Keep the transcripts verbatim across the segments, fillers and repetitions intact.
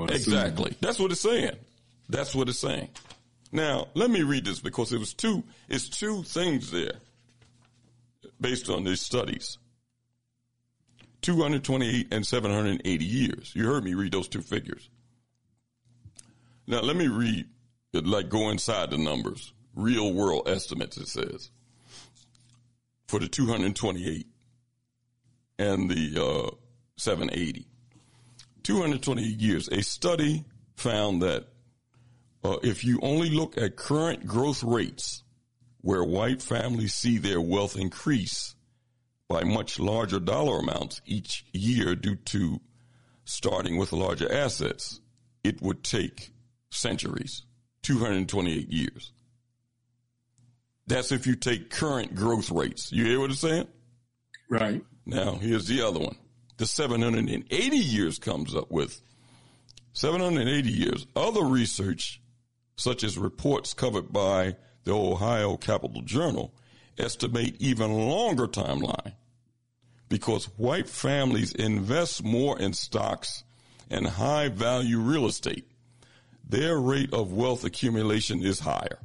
would Exactly. assume. That's what it's saying. That's what it's saying. Now, let me read this because it was two, it's two things there based on these studies. two hundred twenty-eight and seven hundred eighty years. You heard me read those two figures. Now, let me read, like go inside the numbers. Real world estimates, it says. For the two hundred twenty-eight and the uh, seven eighty. two hundred twenty-eight years. A study found that uh, if you only look at current growth rates where white families see their wealth increase by much larger dollar amounts each year due to starting with larger assets, it would take centuries, two hundred twenty-eight years. That's if you take current growth rates. You hear what I'm saying? Right. Now, here's the other one. The seven hundred eighty years comes up with seven hundred eighty years. Other research, such as reports covered by the Ohio Capital Journal, estimate even longer timeline because white families invest more in stocks and high value real estate. Their rate of wealth accumulation is higher.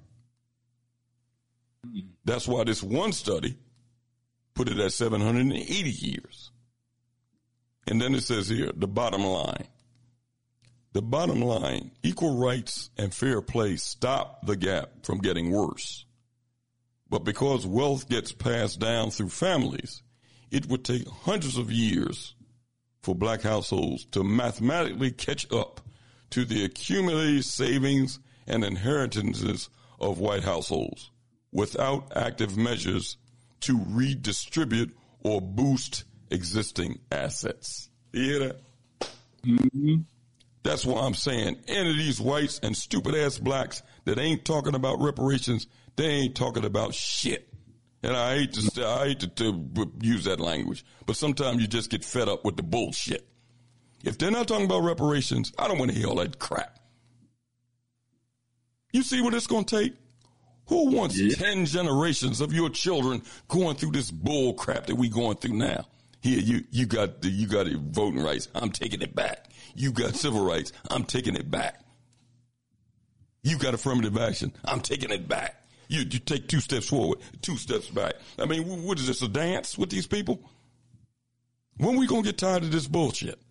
That's why this one study put it at seven hundred eighty years. And then it says here, the bottom line. The bottom line, equal rights and fair play stop the gap from getting worse. But because wealth gets passed down through families, it would take hundreds of years for black households to mathematically catch up to the accumulated savings and inheritances of white households without active measures to redistribute or boost existing assets. You hear that? Mm-hmm. That's why I'm saying any of these whites and stupid ass blacks that ain't talking about reparations, they ain't talking about shit. And I hate to, I hate to, to use that language, but sometimes you just get fed up with the bullshit. If they're not talking about reparations, I don't want to hear all that crap. You see what it's going to take? Who wants yeah. ten generations of your children going through this bull crap that we going through now? Here, you, you got the, you got voting rights. I'm taking it back. You got civil rights. I'm taking it back. You got affirmative action. I'm taking it back. You, you take two steps forward, two steps back. I mean, what is this, a dance with these people? When we going to get tired of this bullshit?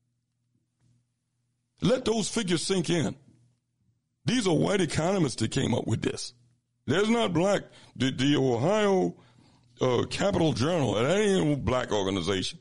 Let those figures sink in. These are white economists that came up with this. There's not black. The, the Ohio uh, Capital Journal, that ain't a black organization.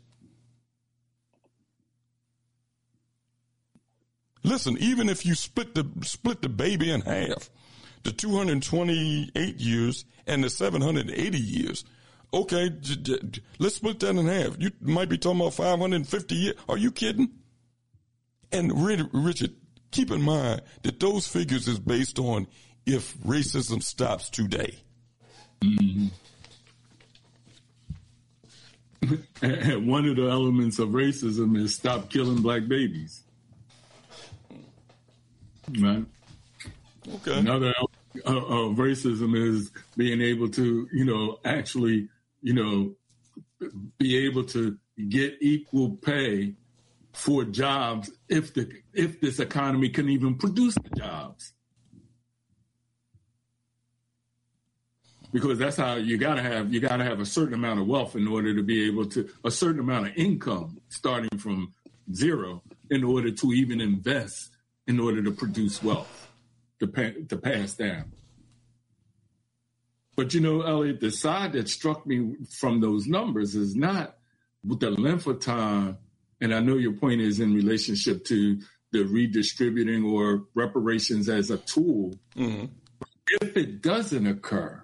Listen, even if you split the split the baby in half, the two hundred twenty-eight years and the seven hundred eighty years, okay, j- j- let's split that in half. You might be talking about five hundred fifty years. Are you kidding? And Richard, keep in mind that those figures is based on if racism stops today. Mm-hmm. And one of the elements of racism is stop killing black babies. Right. Okay. Another element of racism is being able to, you know, actually, you know, be able to get equal pay for jobs if the if this economy can even produce the jobs. Because that's how you gotta have you gotta have a certain amount of wealth in order to be able to a certain amount of income starting from zero in order to even invest in order to produce wealth to pay, to pass down. But you know, Elliot, the side that struck me from those numbers is not with the length of time, and I know your point is in relationship to the redistributing or reparations as a tool. Mm-hmm. If it doesn't occur,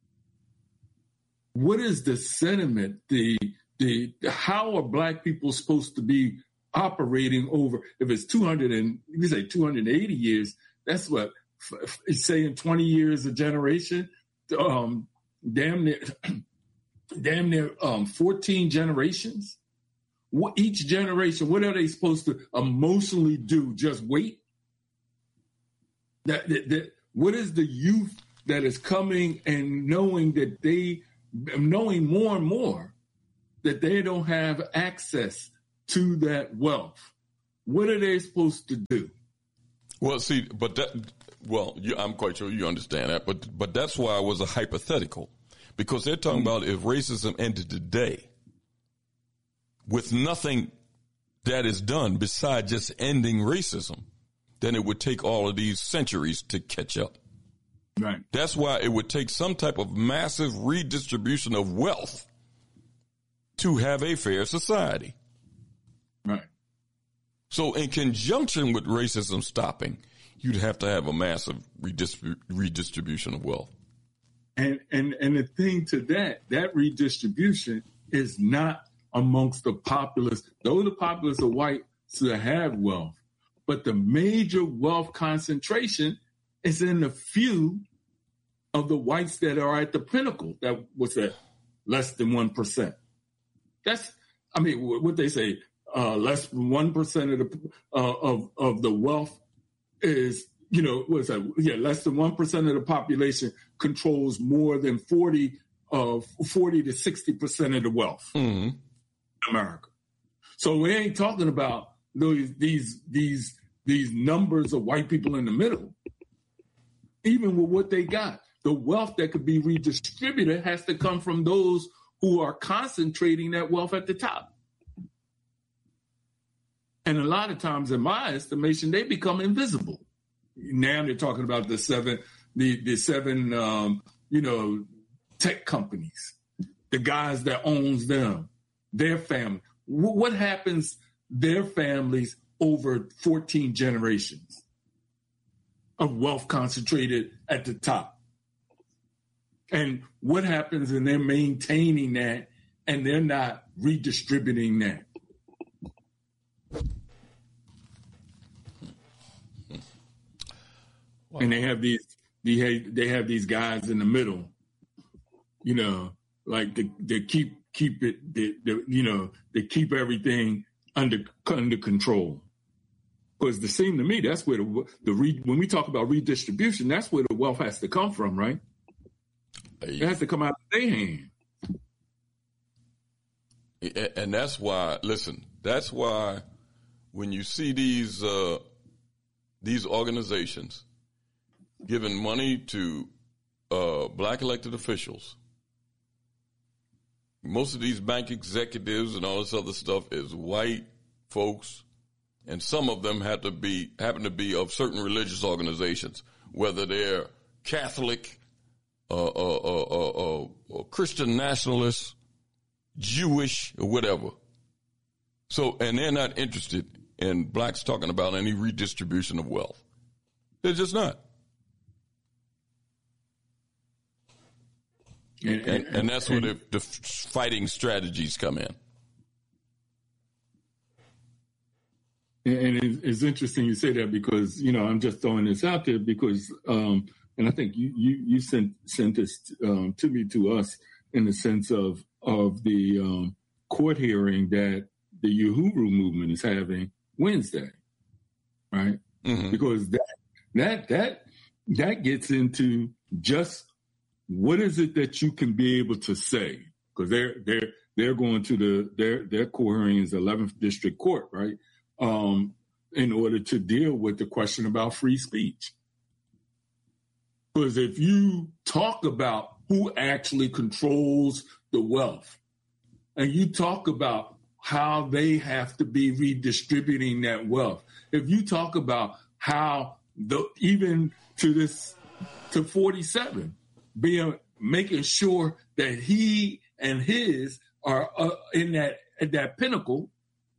what is the sentiment, the the how are black people supposed to be operating over, if it's two hundred and you say two hundred eighty years, that's what, saying twenty years a generation, um, damn near, damn near um, fourteen generations. What, each generation, what are they supposed to emotionally do? Just wait? That, that, that what is the youth that is coming and knowing that they, knowing more and more that they don't have access to that wealth? what are they supposed to do? Well, see, but that, well, you, I'm quite sure you understand that, but but that's why it was a hypothetical, because they're talking mm-hmm. about if racism ended today with nothing that is done besides just ending racism, then it would take all of these centuries to catch up. Right. That's why it would take some type of massive redistribution of wealth to have a fair society. Right. So in conjunction with racism stopping, you'd have to have a massive redistrib- redistribution of wealth. And, and, and the thing to that, that redistribution is not amongst the populace. Though the populace are white, so they have wealth. But the major wealth concentration is in the few of the whites that are at the pinnacle. That was that less than one percent. That's, I mean, what they say, uh, less than one percent of the uh, of of the wealth is, you know, what's that? Yeah, less than one percent of the population controls more than forty of uh, forty to sixty percent of the wealth mm-hmm. in America. So we ain't talking about these these these these numbers of white people in the middle. Even with what they got, the wealth that could be redistributed has to come from those who are concentrating that wealth at the top. And a lot of times, in my estimation, they become invisible. Now they're talking about the seven, the the seven, um, you know, tech companies, the guys that owns them, their family. W- what happens? Their families over fourteen generations of wealth concentrated at the top. And what happens when they're maintaining that and they're not redistributing that? Wow. And they have these, they have these guys in the middle, you know, like they, they keep keep it, they, they, you know, they keep everything under under control. Because it seemed to me that's where the the re, when we talk about redistribution, that's where the wealth has to come from, right? It has to come out of their hand. And that's why, listen, that's why when you see these uh, these organizations giving money to uh, black elected officials, most of these bank executives and all this other stuff is white folks, and some of them have to be happen to be of certain religious organizations, whether they're Catholic, uh, uh, uh, uh, uh, Christian nationalists, Jewish, or whatever. So, and they're not interested in blacks talking about any redistribution of wealth. They're just not. And, and, and that's where the, the fighting strategies come in. And it's interesting you say that because, you know, I'm just throwing this out there because, um, and I think you, you, you sent sent this um, to me, to us, in the sense of of the um, court hearing that the Uhuru movement is having Wednesday, right? Mm-hmm. Because that that that that gets into just what is it that you can be able to say, because they're they're they're going to the their their court hearing is eleventh District Court, right? Um, in order to deal with the question about free speech. Because if you talk about who actually controls the wealth, and you talk about how they have to be redistributing that wealth, if you talk about how the even to this to forty-seven being making sure that he and his are uh, in that at that pinnacle,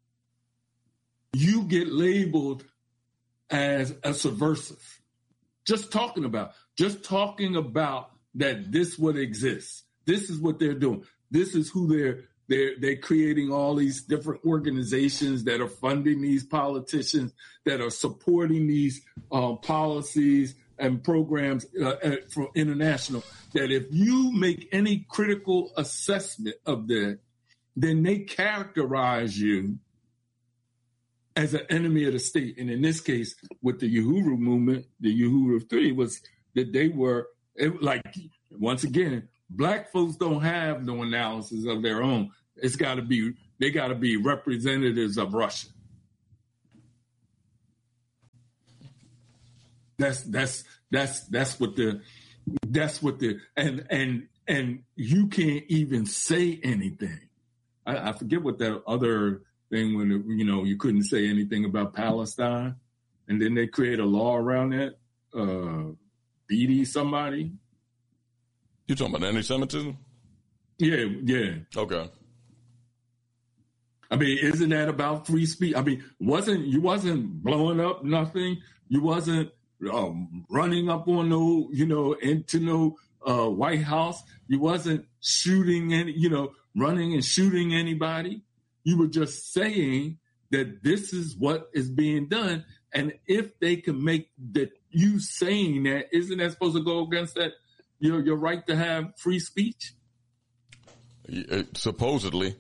you get labeled as a subversive. Just talking about, just talking about that this what exists. This is what they're doing. This is who they're they're they're creating all these different organizations that are funding these politicians, that are supporting these uh, policies and programs uh, from international. That if you make any critical assessment of that, then they characterize you as an enemy of the state. And in this case, with the Uhuru movement, the Uhuru Three was that they were, it, like, once again, black folks don't have no analysis of their own. It's got to be, they got to be representatives of Russia. That's that's that's that's what the that's what the and and and you can't even say anything. I, I forget what that other thing when it, you know you couldn't say anything about Palestine, and then they create a law around that. Uh, Beatty somebody. You talking about anti-Semitism? Yeah, yeah. Okay. I mean, isn't that about free speech? I mean, wasn't you wasn't blowing up nothing? You wasn't um, running up on no, you know, into no uh, White House. You wasn't shooting any, you know, running and shooting anybody. You were just saying that this is what is being done. And if they can make that you saying that, isn't that supposed to go against that your your right to have free speech? Yeah, supposedly.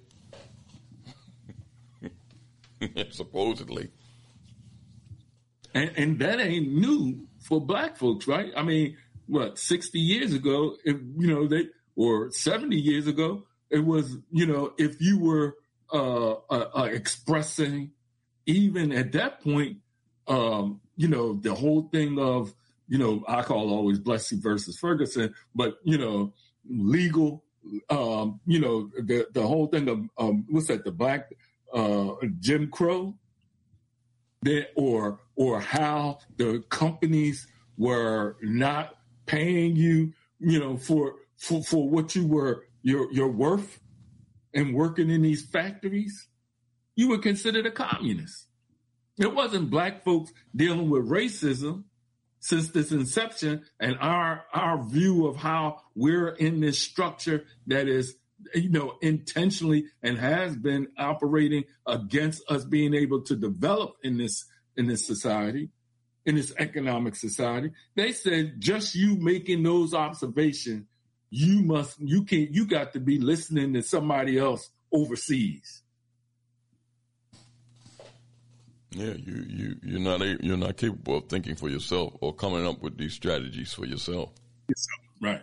Supposedly. And, and that ain't new for black folks, right? I mean, what, sixty years ago, if, you know, they, or seventy years ago, it was, you know, if you were uh, uh, uh, expressing, even at that point, um, you know, the whole thing of, you know, I call always Plessy versus Ferguson, but, you know, legal, um, you know, the, the whole thing of, um, what's that, the black uh, Jim Crow, that, or or how the companies were not paying you, you know, for for, for what you were your your worth and working in these factories, you were considered a communist. It wasn't black folks dealing with racism since this inception, and our our view of how we're in this structure that is, you know, intentionally and has been operating against us being able to develop in this in this society, in this economic society. They said just you making those observations, you must you can't you got to be listening to somebody else overseas. Yeah, you you you're not a, you're not capable of thinking for yourself or coming up with these strategies for yourself. Right.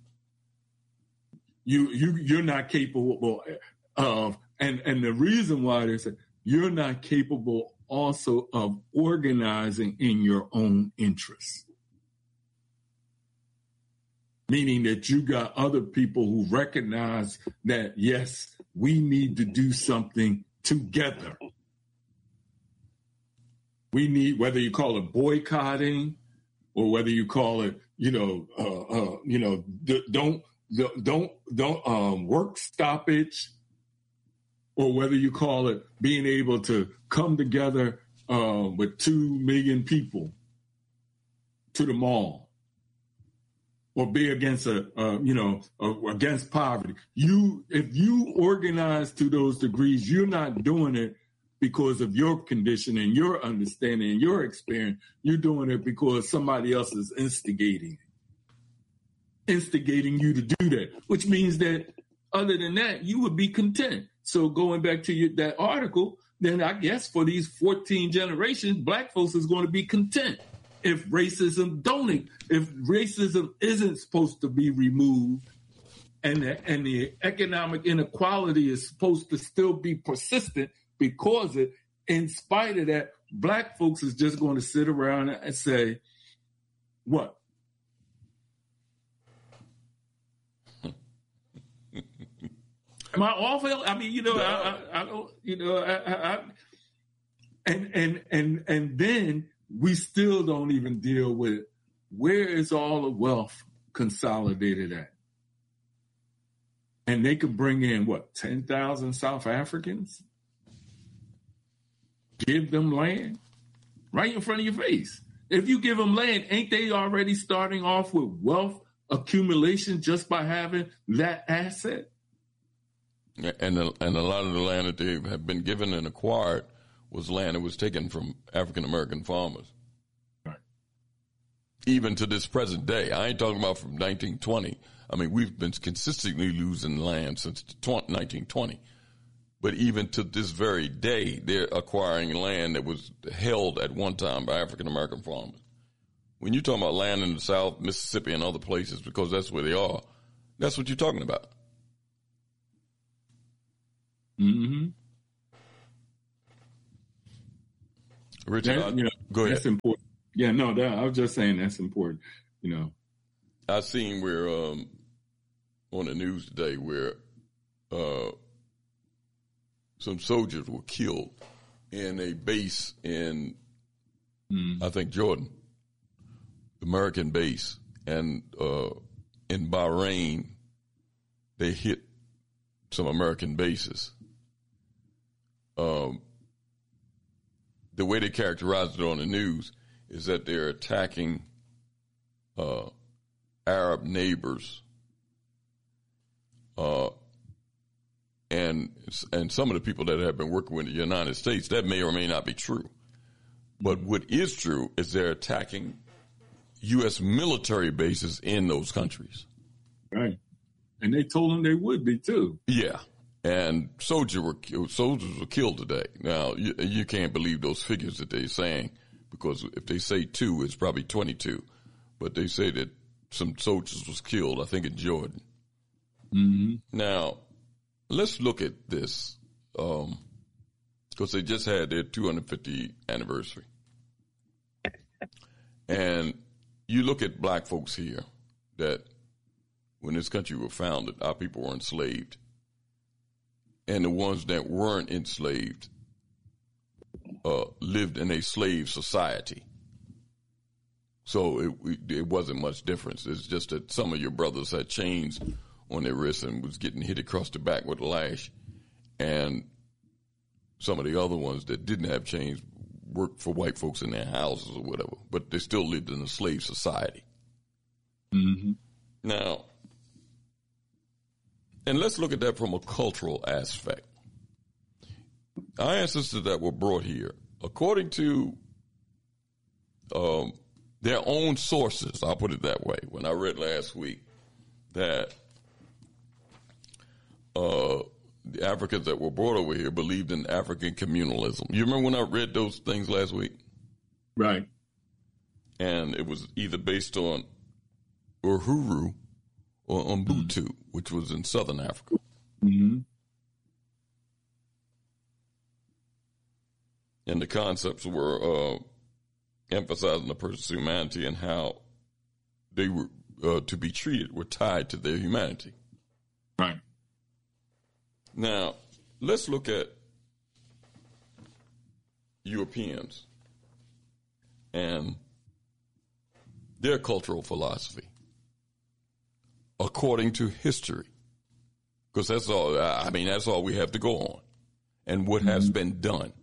You you you're not capable of, and and the reason why they say you're not capable also of organizing in your own interests, meaning that you got other people who recognize that yes, we need to do something together. We need, whether you call it boycotting or whether you call it, you know, uh, uh, you know, d- don't. Don't don't um, work stoppage, or whether you call it being able to come together uh, with two million people to the mall, or be against a uh, you know uh, against poverty. You if you organize to those degrees, you're not doing it because of your condition and your understanding and your experience. You're doing it because somebody else is instigating it. instigating you to do that, which means that other than that, you would be content. So going back to your, that article, then I guess for these fourteen generations, black folks is going to be content if racism don't, if racism isn't supposed to be removed and the, and the economic inequality is supposed to still be persistent because it, in spite of that, black folks is just going to sit around and say, what? Am I awful? I mean, you know, I, I, I don't, you know, I, I, I, and and and and then we still don't even deal with where is all the wealth consolidated at, and they could bring in what ten thousand South Africans, give them land right in front of your face. If you give them land, ain't they already starting off with wealth accumulation just by having that asset? And the, and a lot of the land that they have been given and acquired was land that was taken from African American farmers. Right. Even to this present day, I ain't talking about from nineteen twenty. I mean, we've been consistently losing land since nineteen twenty. But even to this very day, they're acquiring land that was held at one time by African American farmers. When you're talking about land in the South, Mississippi, and other places, because that's where they are, that's what you're talking about. Mm-hmm. Richard, that, you know, go ahead. That's important. Yeah, no, that, I was just saying that's important. You know, I seen where um, on the news today where uh, some soldiers were killed in a base in, mm. I think, Jordan, American base, and uh, in Bahrain, they hit some American bases. Um, the way they characterized it on the news is that they're attacking uh, Arab neighbors, uh, and and some of the people that have been working with the United States. That may or may not be true, but what is true is they're attacking U S military bases in those countries. Right, and they told them they would be too. Yeah, and soldiers were soldiers were killed today. Now you, you can't believe those figures that they're saying, because if they say two, it's probably twenty-two. But they say that some soldiers was killed, I think, in Jordan. Mm-hmm. Now, let's look at this, because um, they just had their two hundred fiftieth anniversary. And you look at black folks here, that when this country was founded, our people were enslaved. And the ones that weren't enslaved uh, lived in a slave society. So it, it wasn't much difference. It's just that some of your brothers had chains on their wrists and was getting hit across the back with a lash. And some of the other ones that didn't have chains worked for white folks in their houses or whatever, but they still lived in a slave society. Mm-hmm. Now, and let's look at that from a cultural aspect. Our ancestors that were brought here, according to um, their own sources, I'll put it that way. When I read last week that uh, the Africans that were brought over here believed in African communalism. You remember when I read those things last week? Right. And it was either based on Uhuru or Ubuntu, mm-hmm. which was in Southern Africa. Mm-hmm. And the concepts were uh, emphasizing the person's humanity and how they were uh, to be treated were tied to their humanity. Right. Now, let's look at Europeans and their cultural philosophy according to history, because that's all, I mean, that's all we have to go on, and what mm-hmm. has been done.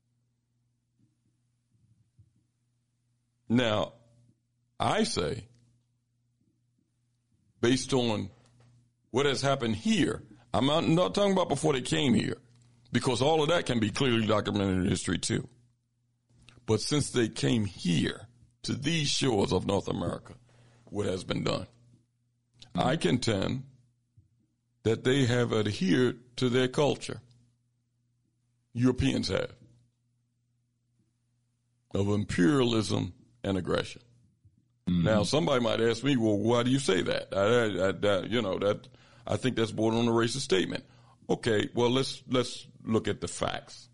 Now, I say, based on what has happened here, I'm not, not talking about before they came here, because all of that can be clearly documented in history too. But since they came here to these shores of North America, what has been done? Mm-hmm. I contend that they have adhered to their culture. Europeans have, of imperialism and aggression. Mm-hmm. Now, somebody might ask me, well, why do you say that? I, I, I, you know, that I think that's bordering on a racist statement. Okay, well, let's let's look at the facts.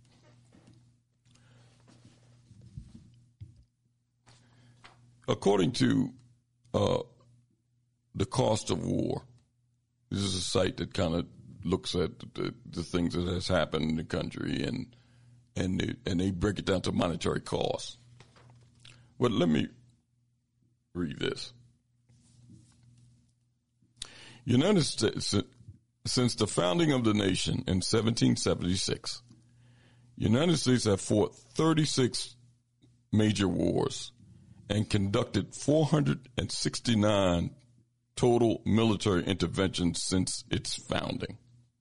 According to uh, the cost of war, this is a site that kind of looks at the, the things that has happened in the country, and and they, and they break it down to monetary costs. Well, let me read this. United States, since the founding of the nation in seventeen seventy-six, United States have fought thirty-six major wars and conducted four hundred sixty-nine total military interventions since its founding.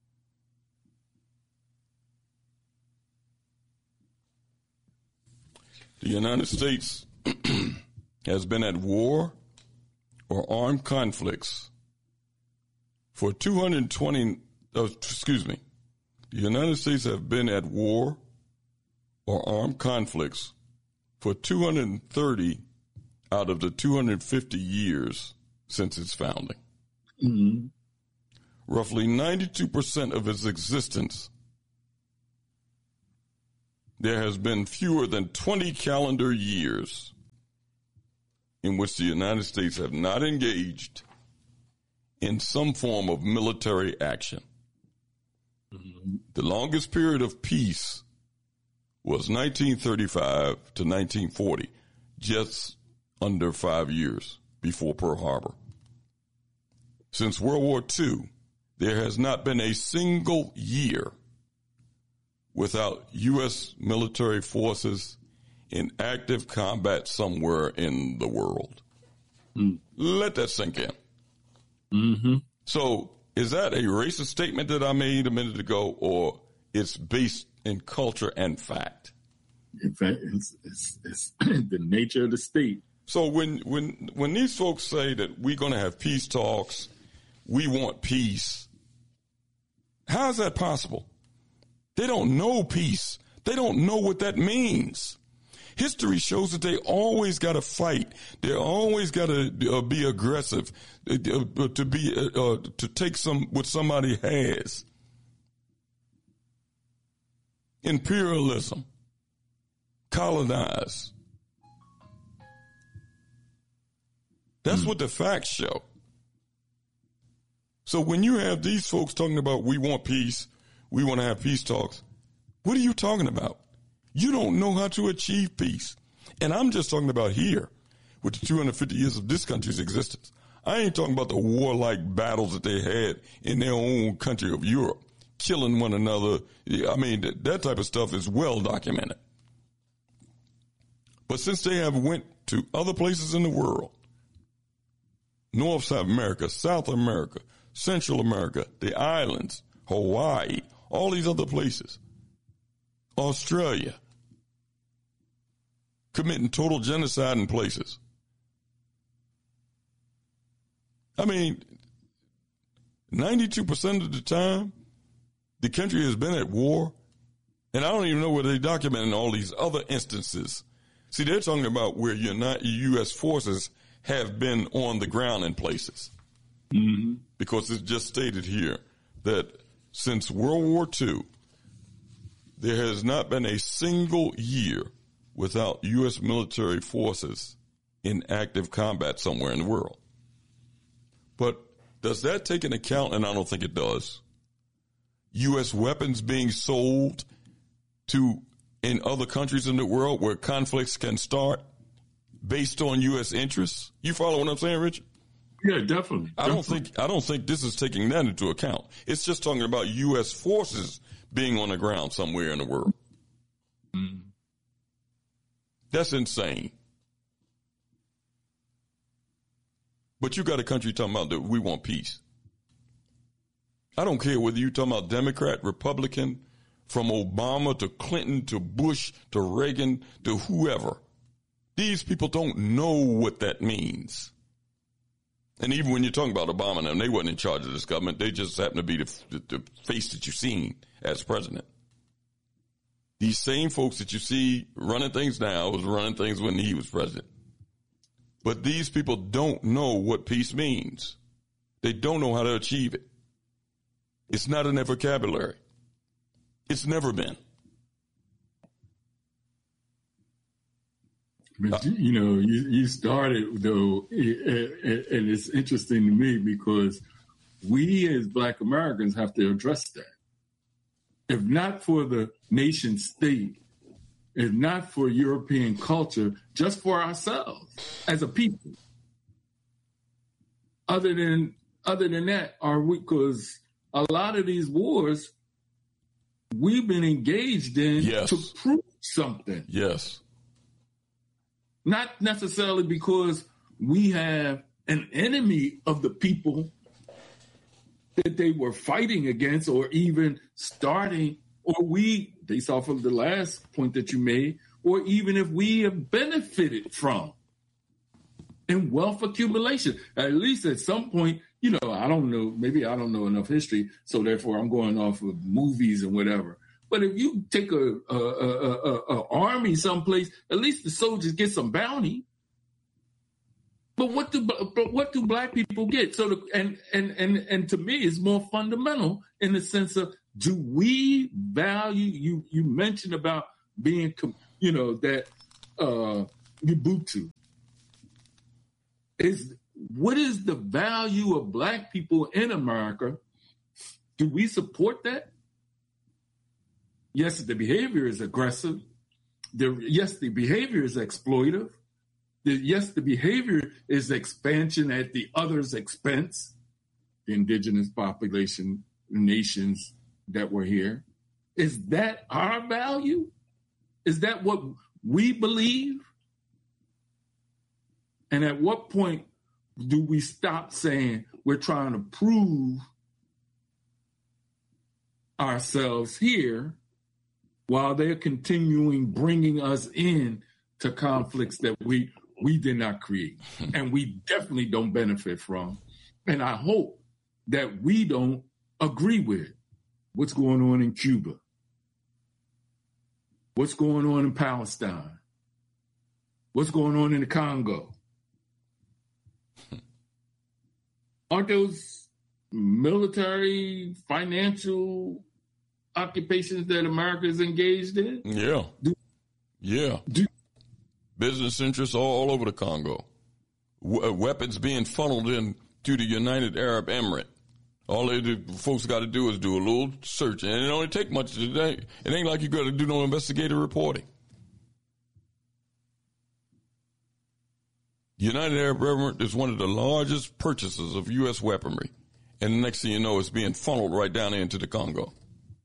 The United States has been at war or armed conflicts for two hundred twenty, oh, excuse me, the United States have been at war or armed conflicts for two hundred thirty out of the two hundred fifty years since its founding. Mm-hmm. Roughly ninety-two percent of its existence, there has been fewer than twenty calendar years in which the United States have not engaged in some form of military action. Mm-hmm. The longest period of peace was nineteen thirty-five to nineteen forty, just under five years before Pearl Harbor. Since World War Two, there has not been a single year without U S military forces in active combat somewhere in the world. Mm. Let that sink in. Mm-hmm. So is that a racist statement that I made a minute ago, or it's based in culture and fact? In fact, it's, it's, it's the nature of the state. So when, when, when these folks say that we're going to have peace talks, we want peace, how is that possible? They don't know peace. They don't know what that means. History shows that they always got to fight. They always got to uh, be aggressive, uh, uh, to be uh, uh, to take some what somebody has. Imperialism, colonize. That's mm. what the facts show. So when you have these folks talking about we want peace, we want to have peace talks, what are you talking about? You don't know how to achieve peace. And I'm just talking about here with the two hundred fifty years of this country's existence. I ain't talking about the warlike battles that they had in their own country of Europe, killing one another. I mean, that, that type of stuff is well documented. But since they have went to other places in the world, North, South America, South America, Central America, the islands, Hawaii, all these other places, Australia, committing total genocide in places. I mean, ninety-two percent of the time, the country has been at war, and I don't even know where they documenting all these other instances. See, they're talking about where United U S forces have been on the ground in places. Mm-hmm. Because it's just stated here that since World War Two, there has not been a single year without U S military forces in active combat somewhere in the world. But does that take into account, and I don't think it does, U S weapons being sold to in other countries in the world where conflicts can start based on U S interests? You follow what I'm saying, Richard? Yeah, definitely. I don't think I don't think this is taking that into account. It's just talking about U S forces being on the ground somewhere in the world. Mm. That's insane. But you got a country talking about that we want peace. I don't care whether you're talking about Democrat, Republican, from Obama to Clinton to Bush to Reagan to whoever. These people don't know what that means. And even when you're talking about Obama and them, they wasn't in charge of this government. They just happen to be the, the, the face that you've seen as president. These same folks that you see running things now was running things when he was president. But these people don't know what peace means. They don't know how to achieve it. It's not in their vocabulary. It's never been. But, you know, you, you started, though, and it's interesting to me because we as Black Americans have to address that. If not for the nation state, if not for European culture, just for ourselves as a people. Other than other than that, are we? Because a lot of these wars we've been engaged in yes. to prove something. Yes. Not necessarily because we have an enemy of the people that they were fighting against or even starting, or we, based off of the last point that you made, or even if we have benefited from in wealth accumulation. At least at some point, you know, I don't know, maybe I don't know enough history, so therefore I'm going off of movies and whatever. But if you take a, a, a, a, a army someplace, at least the soldiers get some bounty. But what do but what do Black people get? So the, and and and and to me, it's more fundamental in the sense of, do we value you? You mentioned about being, you know, that uh, Ubuntu. is what is the value of black people in America? Do we support that? Yes, the behavior is aggressive. The, yes, the behavior is exploitive. The, yes, the behavior is expansion at the other's expense. The indigenous population, nations that were here. Is that our value? Is that what we believe? And at what point do we stop saying we're trying to prove ourselves here while they're continuing bringing us in to conflicts that we we did not create and we definitely don't benefit from? And I hope that we don't agree with what's going on in Cuba, what's going on in Palestine, what's going on in the Congo. Aren't those military, financial occupations that America is engaged in? Yeah. Do, yeah. Do, Business interests all, all over the Congo. W- weapons being funneled in to the United Arab Emirates. All they do, folks got to do is do a little search, and it don't take much today. It ain't like you got to do no investigative reporting. United Arab Emirates is one of the largest purchasers of U S weaponry, and the next thing you know, it's being funneled right down into the Congo.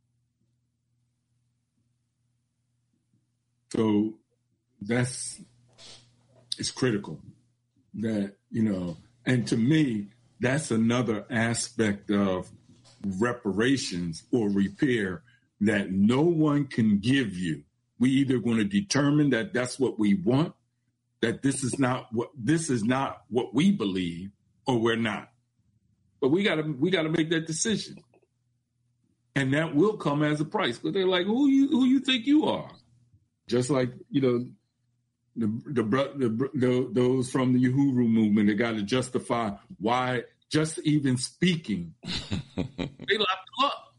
So that's, it's critical that, you know, and to me, that's another aspect of reparations or repair that no one can give you. We either going to determine that that's what we want, that this is not what this is not what we believe, or we're not. But we gotta we gotta make that decision, and that will come as a price. Because they're like, who you who you think you are? Just like, you know, the the, the, the those from the Uhuru movement, they got to justify why just even speaking, they locked them up.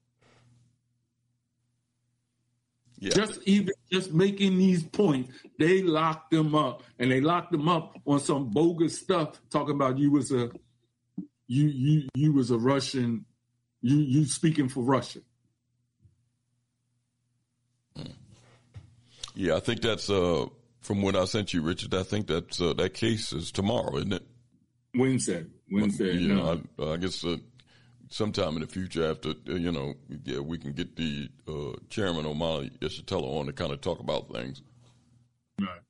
Yeah. Just even just making these points, they locked them up, and they locked them up on some bogus stuff, talking about you was a you you you was a Russian, you you speaking for Russia. Yeah, I think that's uh, from what I sent you, Richard. I think that's uh, that case is tomorrow, isn't it? Wednesday. Wednesday. Yeah, no. I, I guess uh, sometime in the future, after uh, you know, yeah, we can get the uh, chairman Omali Yeshitela on to kind of talk about things. Right.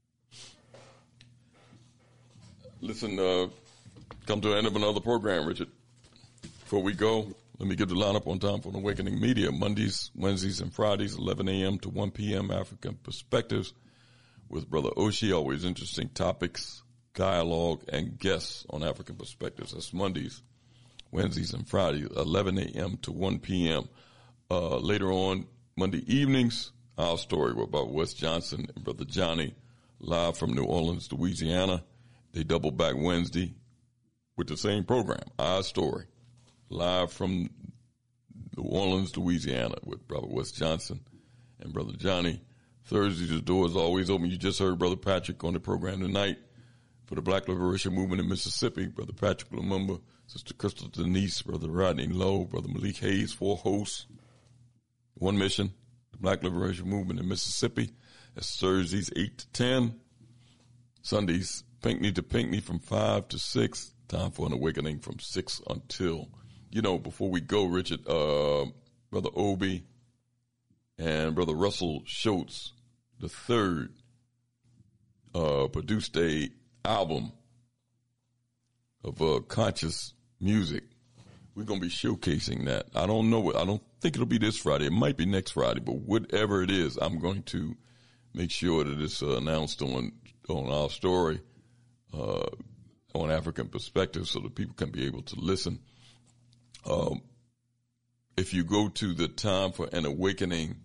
Listen, uh, come to the end of another program, Richard. Before we go, let me give the lineup on time for the Awakening Media. Mondays, Wednesdays, and Fridays, eleven a.m. to one p.m. African Perspectives with Brother Oshi. Always interesting topics, dialogue, and guests on African Perspectives. That's Mondays, Wednesdays, and Fridays, eleven a.m. to one p.m. Uh, later on, Monday evenings, Our Story with Brother Wes Johnson and Brother Johnny, live from New Orleans, Louisiana. They double back Wednesday with the same program, Our Story, live from New Orleans, Louisiana with Brother Wes Johnson and Brother Johnny. Thursday, the door is always open. You just heard Brother Patrick on the program tonight for the Black Liberation Movement in Mississippi. Brother Patrick Lumumba, Sister Crystal Denise, Brother Rodney Lowe, Brother Malik Hayes, four hosts, one mission, the Black Liberation Movement in Mississippi. That's Thursdays, eight to ten. Sundays, Pinckney to Pinckney from five to six. Time for an awakening from six until, you know, before we go, Richard, uh, Brother Obi and Brother Russell Schultz, the third, uh, produced a album of uh, conscious music. We're going to be showcasing that. I don't know. I don't think it'll be this Friday. It might be next Friday, but whatever it is, I'm going to make sure that it's uh, announced on, on Our Story, uh, on African Perspective, so that people can be able to listen. Um, if you go to the Time for an Awakening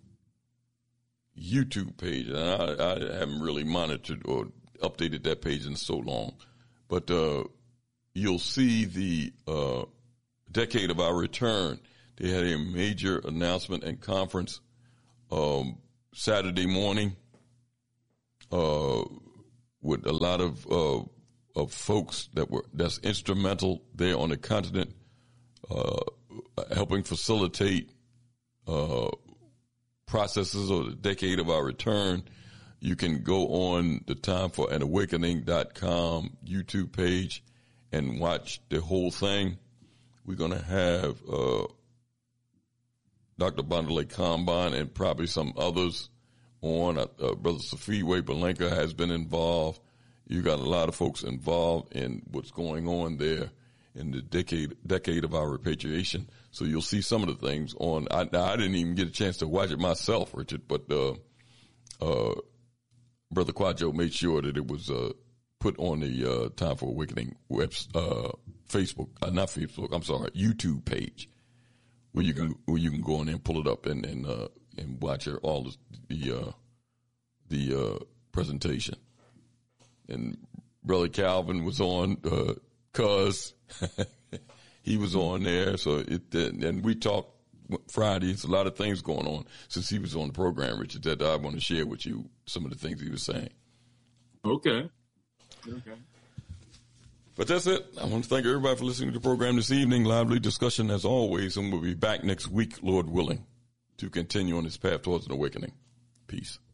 YouTube page, and I, I haven't really monitored or updated that page in so long, but uh, you'll see the uh, Decade of Our Return. They had a major announcement and conference um, Saturday morning uh, with a lot of uh, of folks that were that's instrumental there on the continent, uh, helping facilitate uh, processes of the decade of our return. You can go on the time for an awakening dot com YouTube page and watch the whole thing. We're going to have uh, Doctor Bandale Kamban and probably some others on. Uh, uh, Brother Safiwe Balenka has been involved. You got a lot of folks involved in what's going on there in the decade decade of our repatriation. So you'll see some of the things on. I, I didn't even get a chance to watch it myself, Richard, but uh, uh, Brother Kwajo made sure that it was uh, put on the uh, Time for Awakening web, uh, Facebook, uh, not Facebook, I'm sorry, YouTube page, where you can where you can go on there and pull it up and and, uh, and watch her, all the the, uh, the uh, presentation. And Brother Calvin was on, uh, cuz he was on there. So it, and we talked Friday. It's a lot of things going on since he was on the program, Richard, that I want to share with you some of the things he was saying. Okay. Okay. But that's it. I want to thank everybody for listening to the program this evening. Lively discussion as always, and we'll be back next week, Lord willing, to continue on this path towards an awakening. Peace.